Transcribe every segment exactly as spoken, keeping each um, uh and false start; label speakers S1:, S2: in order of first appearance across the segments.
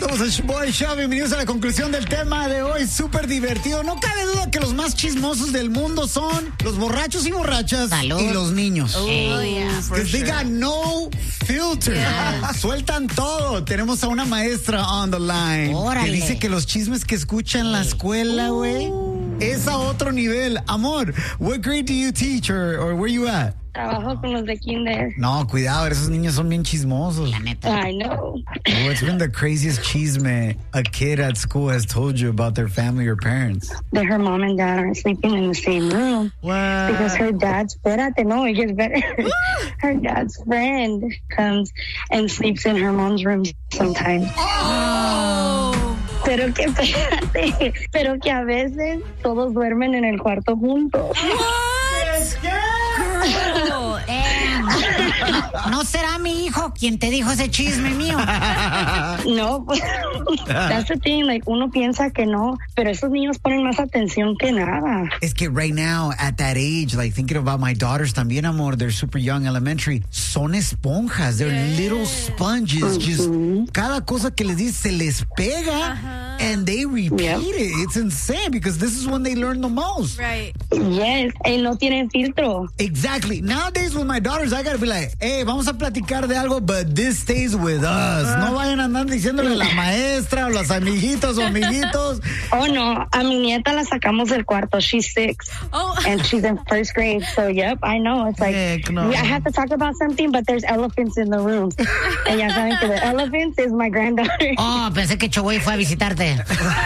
S1: Somos el Boy Show. Bienvenidos a la conclusión del tema de hoy. Súper divertido. No cabe duda que los más chismosos del mundo son los borrachos y borrachas.
S2: Salud.
S1: Y los niños.
S2: Oh, yeah.
S1: Que sure. Digan no filter. Yeah. Sueltan todo. Tenemos a una maestra on the line.
S2: Órale.
S1: Que dice que los chismes que escucha en la escuela, güey, uh. es a otro nivel. Amor, what grade do you teach or, or where you at?
S3: Trabajo con los de kinder.
S1: No, cuidado, esos niños son bien chismosos.
S2: La neta.
S3: I know.
S1: What's been the craziest chisme a kid at school has told you about their family or parents?
S3: That her mom and dad aren't sleeping in the same room.
S1: What?
S3: Because her dad's, espérate, no, it gets better. Her dad's friend comes and sleeps in her mom's room sometimes.
S2: Oh.
S3: Pero que, espérate, pero que a veces todos duermen en el cuarto juntos.
S2: Girl, eh, ¿no será mi hijo quien te dijo ese chisme mío?
S3: No, pues, that's the thing, like, uno piensa que no, pero esos niños ponen más atención que nada.
S1: Es que right now, at that age, like thinking about my daughters también, amor, they're super young, elementary, son esponjas, they're yeah. little sponges, uh-huh. just, cada cosa que les dices se les pega, uh-huh. and they repeat yep. it. It's insane, because this is when they learn the most.
S4: Right.
S3: Yes, y no tienen filtro.
S1: Exactly. Nowadays with my daughters, I gotta be like, hey, vamos a platicar de algo, but this stays with us. Uh. No vayan andando diciéndole a la maestra o los amiguitos o amiguitos.
S3: Oh, no. A mi nieta la sacamos del cuarto. She's six.
S4: Oh.
S3: And she's in first grade. So, yep, I know. It's like,
S1: Heck no.
S3: I have to talk about something, but there's elephants in the room. And ya saben que the elephants is my granddaughter.
S2: Oh, pensé que Choboy fue a visitarte.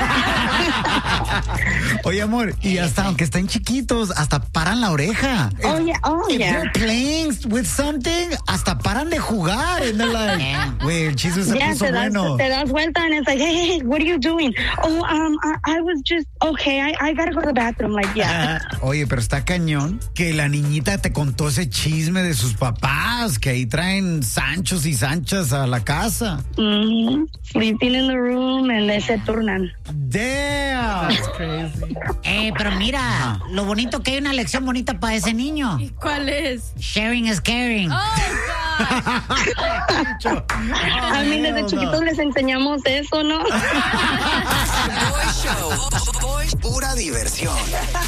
S1: Oye, amor, y hasta aunque estén chiquitos, hasta paran la oreja.
S3: Oh, yeah. Oh,
S1: if
S3: yeah.
S1: they're playing with something, hasta paran de jugar. And they're like, güey, el chisme se
S3: yeah,
S1: puso
S3: te das,
S1: bueno.
S3: Te das vuelta and it's like, hey, hey, hey, what are you doing? Oh, um, I, I was just, okay, I, I gotta go to the bathroom. Like, yeah.
S1: Oye, pero está cañón que la niñita te contó ese chisme de sus papás, que ahí traen Sanchos y Sanchas a la casa.
S3: Mm-hmm. Sleeping in the room and they se turnan.
S1: Damn. That's crazy.
S2: Eh, pero mira, lo bonito que hay una lección bonita para ese niño.
S4: ¿Y cuál es?
S2: Sharing is caring.
S4: Oh, God.
S3: A mí desde chiquitos les enseñamos eso, ¿no?
S5: Boy Show. Boy, pura diversión.